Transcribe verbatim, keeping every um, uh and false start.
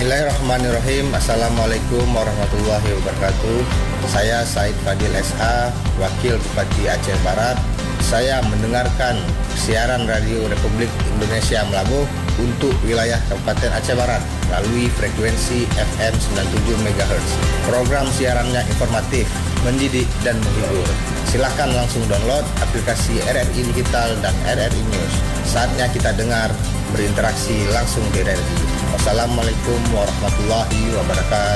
Bismillahirrahmanirrahim. Assalamualaikum warahmatullahi wabarakatuh. Saya Said Fadil S A, Wakil Bupati Aceh Barat. Saya mendengarkan siaran Radio Republik Indonesia Melabuh untuk wilayah Kabupaten Aceh Barat melalui frekuensi F M sembilan puluh tujuh megahertz. Program siarannya informatif, mendidik, dan menghibur. Silakan langsung download aplikasi R R I Digital dan R R I News. Saatnya kita dengar, berinteraksi langsung di R R I. Wassalamualaikum warahmatullahi wabarakatuh.